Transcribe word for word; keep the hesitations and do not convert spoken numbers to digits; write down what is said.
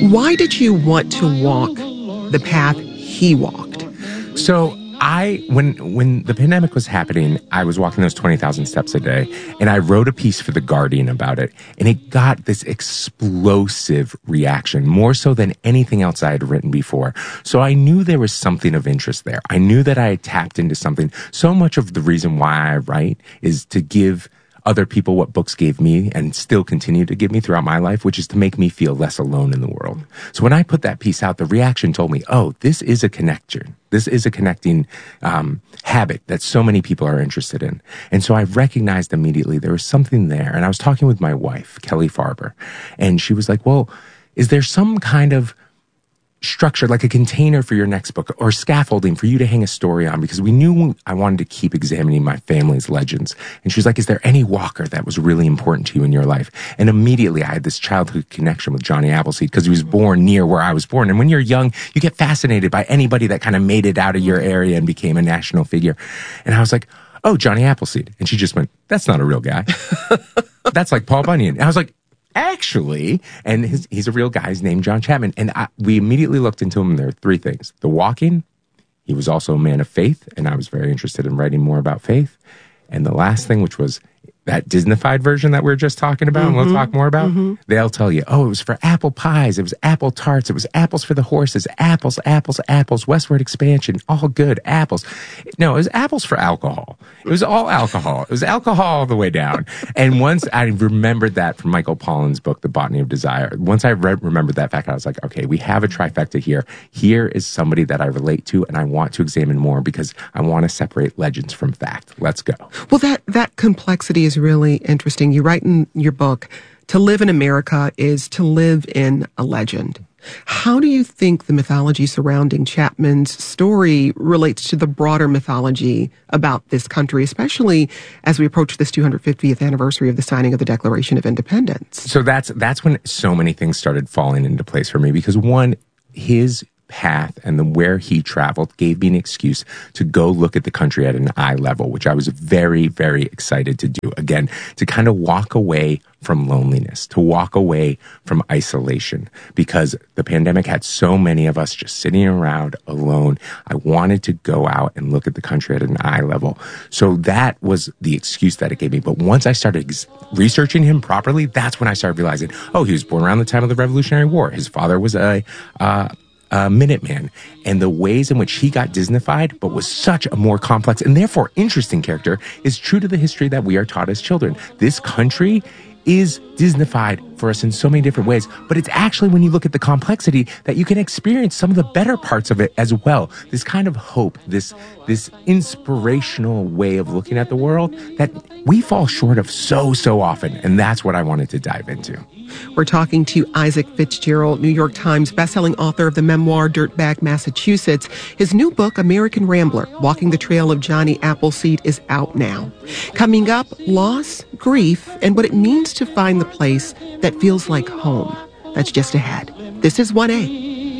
Why did you want to walk the path he walked? So I, when when the pandemic was happening, I was walking those twenty thousand steps a day, and I wrote a piece for The Guardian about it, and it got this explosive reaction, more so than anything else I had written before. So I knew there was something of interest there. I knew that I had tapped into something. So much of the reason why I write is to give other people what books gave me and still continue to give me throughout my life, which is to make me feel less alone in the world. So when I put that piece out, the reaction told me, oh, this is a connection. This is a connecting um, habit that so many people are interested in. And so I recognized immediately there was something there. And I was talking with my wife, Kelly Farber, and she was like, well, is there some kind of structure, like a container for your next book or scaffolding for you to hang a story on? Because we knew I wanted to keep examining my family's legends. And she was like, is there any Walker that was really important to you in your life? And immediately I had this childhood connection with Johnny Appleseed because he was born near where I was born. And when you're young, you get fascinated by anybody that kind of made it out of your area and became a national figure. And I was like, oh, Johnny Appleseed. And she just went, that's not a real guy. That's like Paul Bunyan. And I was like, actually, and his, he's a real guy. He's named John Chapman. And I, we immediately looked into him, and there are three things. The walking, he was also a man of faith, and I was very interested in writing more about faith. And the last thing, which was that Disneyfied version that we were just talking about, mm-hmm. and we'll talk more about, mm-hmm. they'll tell you, oh, it was for apple pies, it was apple tarts, it was apples for the horses, apples, apples, apples, westward expansion, all good, apples. No, it was apples for alcohol. It was all alcohol. It was alcohol all the way down. And once I remembered that from Michael Pollan's book, The Botany of Desire, once I re- remembered that fact, I was like, okay, we have a trifecta here. Here is somebody that I relate to, and I want to examine more because I want to separate legends from fact. Let's go. Well, that, that complexity is really interesting. You write in your book, to live in America is to live in a legend. How do you think the mythology surrounding Chapman's story relates to the broader mythology about this country, especially as we approach this two hundred fiftieth anniversary of the signing of the Declaration of Independence? So that's that's when so many things started falling into place for me, because one, his path and the where he traveled gave me an excuse to go look at the country at an eye level, which I was very, very excited to do. Again, to kind of walk away from loneliness, to walk away from isolation, because the pandemic had so many of us just sitting around alone. I wanted to go out and look at the country at an eye level. So that was the excuse that it gave me. But once I started ex- researching him properly, that's when I started realizing, oh, he was born around the time of the Revolutionary War. His father was a uh, Uh, Minuteman, and the ways in which he got Disneyfied, but was such a more complex and therefore interesting character, is true to the history that we are taught as children. This country is Disneyfied for us in so many different ways, but it's actually when you look at the complexity that you can experience some of the better parts of it as well. This kind of hope, this this inspirational way of looking at the world that we fall short of so, so often, and that's what I wanted to dive into. We're talking to Isaac Fitzgerald, New York Times bestselling author of the memoir Dirtbag, Massachusetts. His new book, American Rambler, Walking the Trail of Johnny Appleseed, is out now. Coming up, loss, grief, and what it means to find the place that feels like home. That's just ahead. This is one A.